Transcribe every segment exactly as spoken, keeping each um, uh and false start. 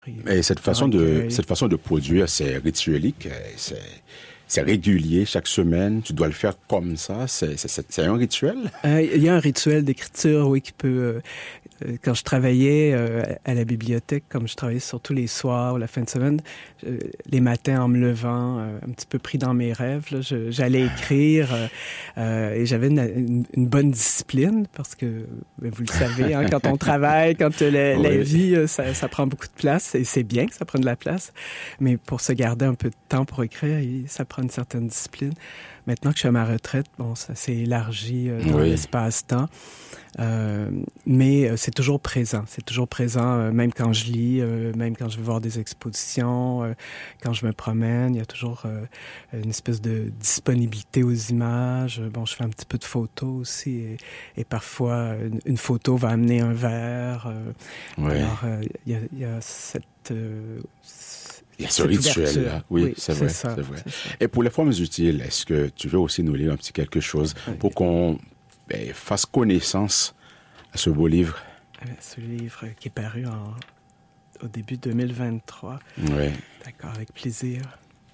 Et cette façon de, cette façon de produire, c'est rituelique, c'est, c'est régulier chaque semaine. Tu dois le faire comme ça. C'est, c'est, c'est un rituel? Euh, il y a un rituel d'écriture, oui, qui peut... Euh, quand je travaillais euh, à la bibliothèque, comme je travaillais surtout les soirs ou la fin de semaine, euh, les matins en me levant, euh, un petit peu pris dans mes rêves, là, je, j'allais écrire euh, euh, et j'avais une, une, une bonne discipline parce que, ben, vous le savez, hein, quand on travaille, quand euh, la, oui. la vie, ça, ça prend beaucoup de place et c'est bien que ça prenne de la place, mais pour se garder un peu de temps pour écrire, ça prend une certaine discipline. Maintenant que je suis à ma retraite, bon, ça s'est élargi euh, dans oui. l'espace-temps. Euh, mais euh, c'est toujours présent. C'est toujours présent, euh, même quand je lis, euh, même quand je vais voir des expositions, euh, quand je me promène. Il y a toujours euh, une espèce de disponibilité aux images. Bon, je fais un petit peu de photos aussi. Et, et parfois, une, une photo va amener un vers. Euh, oui. Alors, euh, il y a, il y a cette... Euh, Il y a ce rituel-là, oui, oui c'est, c'est, vrai, ça, c'est vrai. C'est ça. Et pour les formes utiles, est-ce que tu veux aussi nous lire un petit quelque chose oui. pour qu'on ben, fasse connaissance à ce beau livre? Ce livre qui est paru en, au début deux mille vingt-trois. Oui. D'accord, avec plaisir.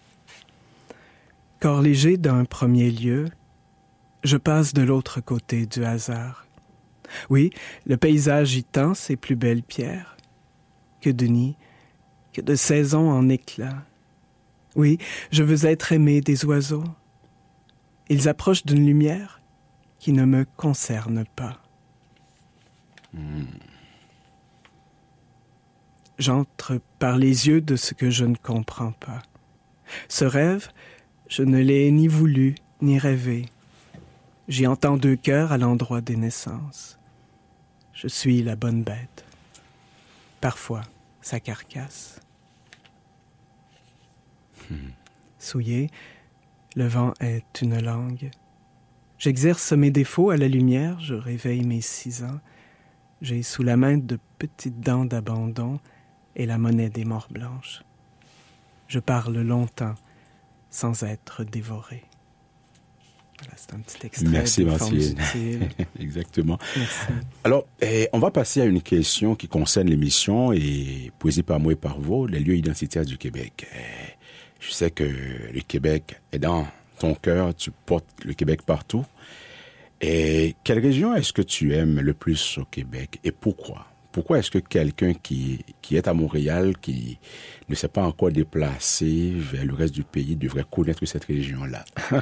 Corps léger d'un premier lieu, je passe de l'autre côté du hasard. Oui, le paysage y tend ses plus belles pierres. Que de nids, que de saisons en éclat. Oui, je veux être aimé des oiseaux. Ils approchent d'une lumière qui ne me concerne pas. Mmh. J'entre par les yeux de ce que je ne comprends pas. Ce rêve, je ne l'ai ni voulu, ni rêvé. J'y entends deux cœurs à l'endroit des naissances. Je suis la bonne bête. Parfois, sa carcasse. Hmm. Souillé, le vent est une langue. J'exerce mes défauts à la lumière, je réveille mes six ans. J'ai sous la main de petites dents d'abandon et la monnaie des morts blanches. Je parle longtemps sans être dévoré. Voilà, c'est un petit extrait. Merci, Martial. Exactement. Merci. Alors, eh, on va passer à une question qui concerne l'émission et Poésie par moi et par vous, les lieux identitaires du Québec. Eh, je sais que le Québec est dans ton cœur, tu portes le Québec partout. Et quelle région est-ce que tu aimes le plus au Québec et pourquoi? Pourquoi est-ce que quelqu'un qui, qui est à Montréal, qui ne s'est pas encore déplacé vers le reste du pays, devrait connaître cette région-là?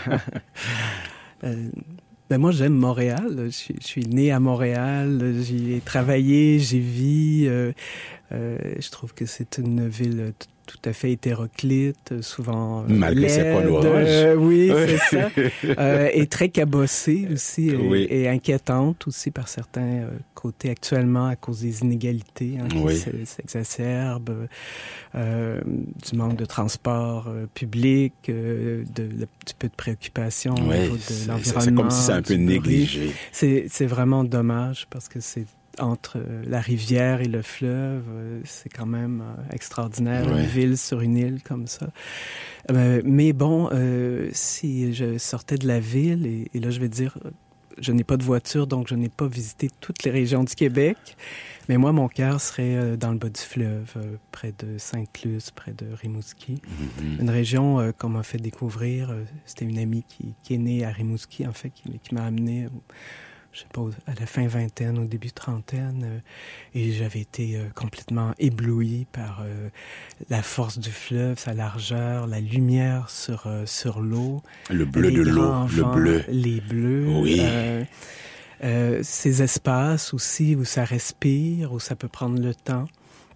euh, ben moi, j'aime Montréal. Je, je suis né à Montréal. J'y ai travaillé, j'y vis. Euh, euh, je trouve que c'est une ville t- tout à fait hétéroclite, souvent euh, malgré ses points noirs. Euh, oui, c'est ça. Euh, et très cabossée aussi, et, oui. et inquiétante aussi par certains euh, côtés actuellement à cause des inégalités hein, qui oui. s'exacerbent, euh, du manque de transport euh, public, euh, de, de, du peu de préoccupation oui, au niveau de c'est, l'environnement. C'est comme si c'est un peu négligé. C'est, c'est vraiment dommage parce que c'est entre la rivière et le fleuve, c'est quand même extraordinaire, ouais. Une ville sur une île comme ça. Euh, mais bon, euh, si je sortais de la ville, et, et là je vais dire, je n'ai pas de voiture, donc je n'ai pas visité toutes les régions du Québec, mais moi, mon cœur serait dans le bas du fleuve, près de Sainte-Luce, près de Rimouski. Mm-hmm. Une région euh, qu'on m'a fait découvrir, c'était une amie qui, qui est née à Rimouski, en fait, qui, qui m'a amené... je sais pas, à la fin vingtaine, au début trentaine, euh, et j'avais été euh, complètement ébloui par euh, la force du fleuve, sa largeur, la lumière sur, euh, sur l'eau. Le bleu de l'eau, vents, le bleu. Les bleus. Oui. Euh, euh, ces espaces aussi où ça respire, où ça peut prendre le temps.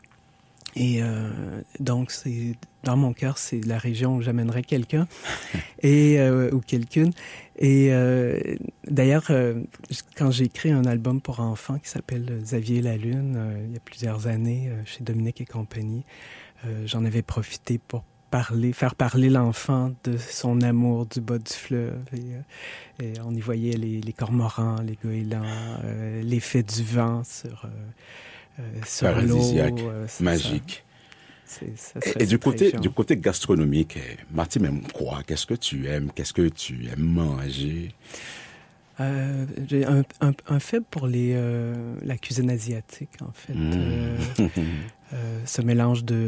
Et euh, donc, c'est, dans mon cœur, c'est la région où j'amènerais quelqu'un et euh, ou quelqu'une. Et euh, d'ailleurs, euh, quand j'ai écrit un album pour enfants qui s'appelle Xavier et la Lune, euh, il y a plusieurs années, euh, chez Dominique et compagnie, euh, j'en avais profité pour parler, faire parler l'enfant de son amour du bas du fleuve. Et, et on y voyait les, les cormorans, les goélands, euh, l'effet du vent sur... Euh, Euh, sur l'eau, euh, magique. C'est, ça et et du côté, du côté gastronomique, Marty, même quoi? Qu'est-ce que tu aimes? Qu'est-ce que tu aimes manger? Euh, j'ai un, un, un faible pour les, euh, la cuisine asiatique, en fait. Mmh. Euh, euh, ce mélange de